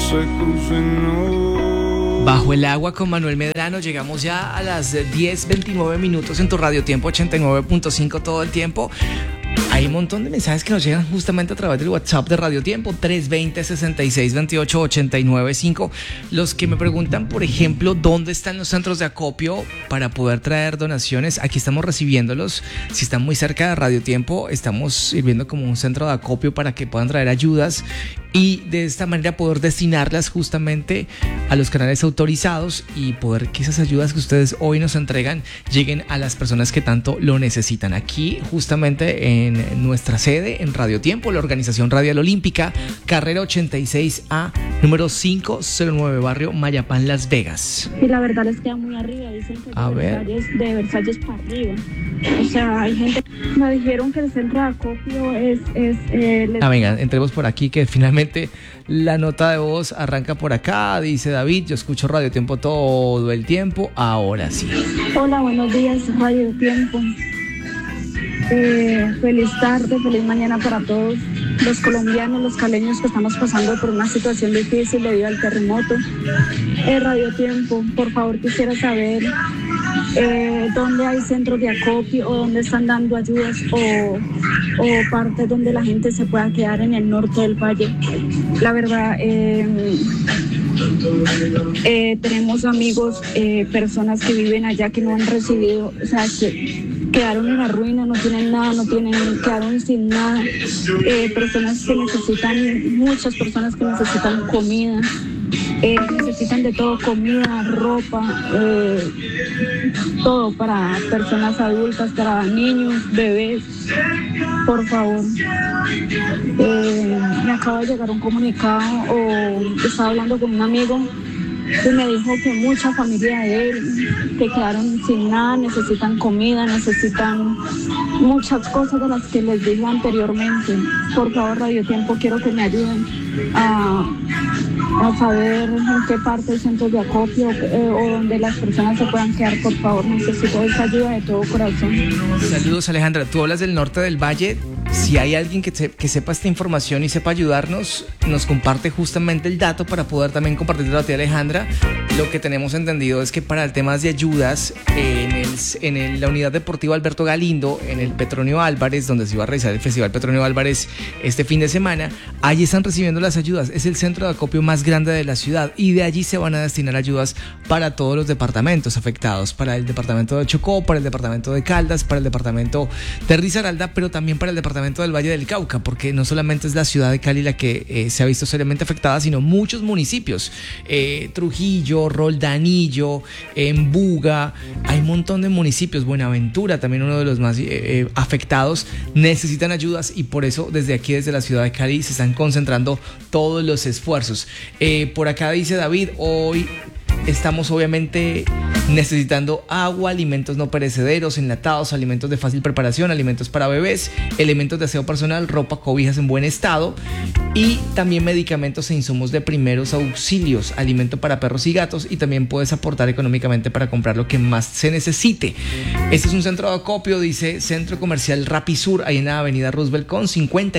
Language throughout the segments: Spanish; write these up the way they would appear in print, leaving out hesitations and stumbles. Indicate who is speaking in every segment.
Speaker 1: Bajo el agua con Manuel Medrano. Llegamos ya a las 10:29 minutos en tu Radio Tiempo 89.5 todo el tiempo. Hay un montón de mensajes que nos llegan justamente a través del WhatsApp de Radio Tiempo 320-6628-895. Los que me preguntan, por ejemplo, dónde están los centros de acopio para poder traer donaciones. Aquí estamos recibiéndolos. Si están muy cerca de Radio Tiempo, estamos sirviendo como un centro de acopio para que puedan traer ayudas y de esta manera poder destinarlas justamente a los canales autorizados y poder que esas ayudas que ustedes hoy nos entregan lleguen a las personas que tanto lo necesitan. Aquí justamente en nuestra sede en Radio Tiempo, la Organización Radial Olímpica, carrera 86A, número 509, barrio Mayapán, Las Vegas.
Speaker 2: Y la verdad les queda muy arriba, dicen que de Versalles para arriba. O sea, hay gente que me dijeron que el centro de acopio es
Speaker 1: venga, entremos por aquí que finalmente la nota de voz arranca por acá. Dice David, yo escucho Radio Tiempo todo el tiempo, ahora sí.
Speaker 2: Hola, buenos días, Radio Tiempo. Feliz tarde, feliz mañana para todos los colombianos, los caleños que estamos pasando por una situación difícil debido al terremoto. Radio Tiempo, por favor quisiera saber dónde hay centros de acopio o dónde están dando ayudas o partes donde la gente se pueda quedar en el norte del valle. La verdad, tenemos amigos, personas que viven allá que no han recibido, o sea, que quedaron en la ruina, no tienen nada, quedaron sin nada. Personas que necesitan, muchas personas que necesitan comida. Necesitan de todo, comida, ropa, todo para personas adultas, para niños, bebés. Por favor, me acaba de llegar un comunicado o estaba hablando con un amigo y me dijo que mucha familia de él que quedaron sin nada, necesitan comida, necesitan muchas cosas de las que les dije anteriormente. Por favor, Radio Tiempo, quiero que me ayuden a saber en qué parte del centro de acopio o donde las personas se puedan quedar. Por favor, necesito esa ayuda de todo corazón.
Speaker 1: Saludos, Alejandra. Tú hablas del norte del valle. Si hay alguien que sepa esta información y sepa ayudarnos, nos comparte justamente el dato para poder también compartirlo a ti, Alejandra. Lo que tenemos entendido es que para el tema de ayudas en la unidad deportiva Alberto Galindo, en el Petronio Álvarez, donde se iba a realizar el Festival Petronio Álvarez este fin de semana, allí están recibiendo las ayudas. Es el centro de acopio más grande de la ciudad y de allí se van a destinar ayudas para todos los departamentos afectados, para el departamento de Chocó, para el departamento de Caldas, para el departamento de Risaralda, pero también para el departamento del Valle del Cauca, porque no solamente es la ciudad de Cali la que se ha visto seriamente afectada, sino muchos municipios, Trujillo, Roldanillo, Buga, hay un montón de municipios, Buenaventura, también uno de los más afectados, necesitan ayudas y por eso desde aquí, desde la ciudad de Cali, se están concentrando todos los esfuerzos. Por acá dice David, hoy estamos obviamente necesitando agua, alimentos no perecederos, enlatados, alimentos de fácil preparación, alimentos para bebés, elementos de aseo personal, ropa, cobijas en buen estado y también medicamentos e insumos de primeros auxilios, alimento para perros y gatos y también puedes aportar económicamente para comprar lo que más se necesite. Este es un centro de acopio, dice Centro Comercial Rapisur, ahí en la avenida Roosevelt con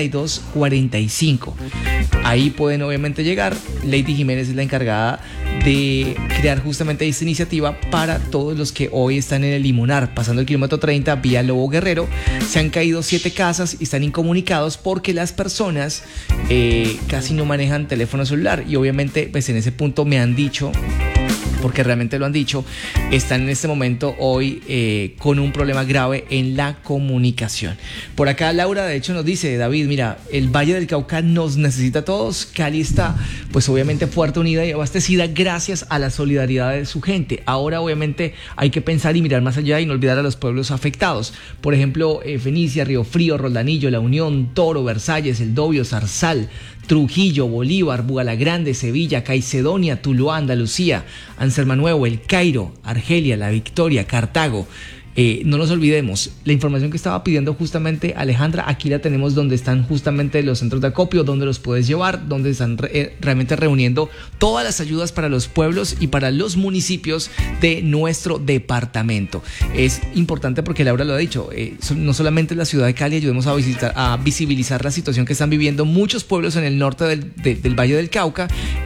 Speaker 1: 5245. Ahí pueden obviamente llegar. Lady Jiménez es la encargada de crear justamente esta iniciativa para todos los que hoy están en el Limonar, pasando el kilómetro 30 vía Lobo Guerrero. Se han caído 7 casas y están incomunicados porque las personas casi no manejan teléfono celular y obviamente pues en ese punto me han dicho, porque realmente lo han dicho, están en este momento hoy con un problema grave en la comunicación. Por acá Laura de hecho nos dice, David, mira, el Valle del Cauca nos necesita a todos. Cali está pues obviamente fuerte, unida y abastecida gracias a la solidaridad de su gente. Ahora obviamente hay que pensar y mirar más allá y no olvidar a los pueblos afectados. Por ejemplo, Fenicia, Río Frío, Roldanillo, La Unión, Toro, Versalles, El Dobio, Zarzal, Trujillo, Bolívar, Bugalagrande, Sevilla, Caicedonia, Tuluá, Andalucía, Ansermanuevo, El Cairo, Argelia, La Victoria, Cartago. No nos olvidemos, la información que estaba pidiendo justamente Alejandra, aquí la tenemos donde están justamente los centros de acopio, donde los puedes llevar, donde están realmente reuniendo todas las ayudas para los pueblos y para los municipios de nuestro departamento. Es importante porque Laura lo ha dicho, no solamente en la ciudad de Cali, ayudemos a visibilizar la situación que están viviendo muchos pueblos en el norte del Valle del Cauca,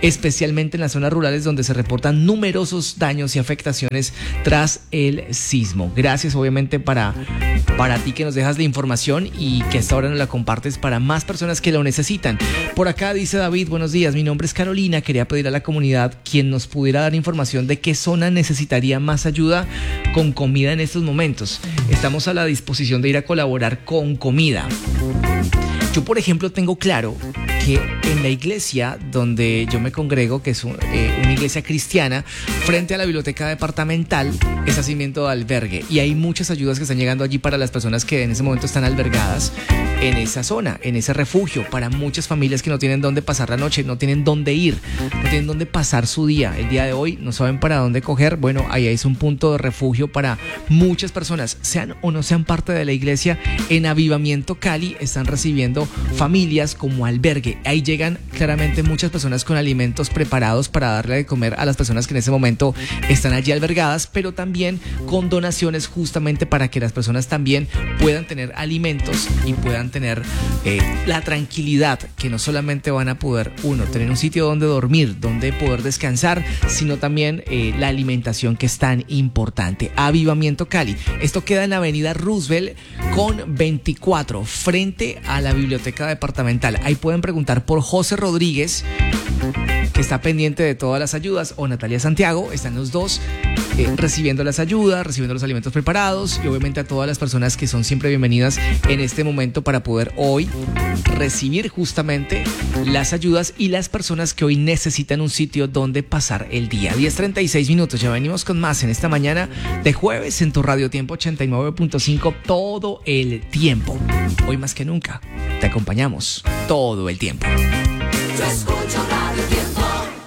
Speaker 1: especialmente en las zonas rurales donde se reportan numerosos daños y afectaciones tras el sismo. Gracias obviamente para ti que nos dejas la información y que hasta ahora nos la compartes para más personas que lo necesitan. Por acá dice David, buenos días, mi nombre es Carolina, quería pedir a la comunidad quien nos pudiera dar información de qué zona necesitaría más ayuda con comida en estos momentos. Estamos a la disposición de ir a colaborar con comida. Yo, por ejemplo, tengo claro que en la iglesia donde yo me congrego, que es una iglesia cristiana, frente a la biblioteca departamental, es nacimiento de albergue y hay muchas ayudas que están llegando allí para las personas que en ese momento están albergadas en esa zona, en ese refugio, para muchas familias que no tienen dónde pasar la noche, no tienen dónde ir, no tienen dónde pasar su día. El día de hoy no saben para dónde coger. Bueno, ahí es un punto de refugio para muchas personas, sean o no sean parte de la iglesia. En Avivamiento Cali están recibiendo familias como albergue. Ahí llegan claramente muchas personas con alimentos preparados para darle de comer a las personas que en ese momento están allí albergadas, pero también con donaciones justamente para que las personas también puedan tener alimentos y puedan tener la tranquilidad que no solamente van a poder, tener un sitio donde dormir, donde poder descansar, sino también la alimentación, que es tan importante. Avivamiento Cali. Esto queda en la avenida Roosevelt con 24, frente a la biblioteca departamental. Ahí pueden preguntar por José Rodríguez, que está pendiente de todas las ayudas, o Natalia Santiago. Están los dos recibiendo las ayudas, recibiendo los alimentos preparados, y obviamente a todas las personas que son siempre bienvenidas en este momento para poder hoy recibir justamente las ayudas y las personas que hoy necesitan un sitio donde pasar el día. 10:36 minutos, ya venimos con más en esta mañana de jueves en tu Radio Tiempo 89.5, todo el tiempo. Hoy más que nunca te acompañamos todo el tiempo.
Speaker 3: Yo escucho Radio Tiempo.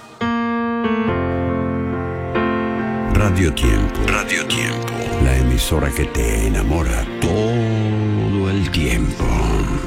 Speaker 4: Radio Tiempo. Radio Tiempo. La emisora que te enamora todo el tiempo.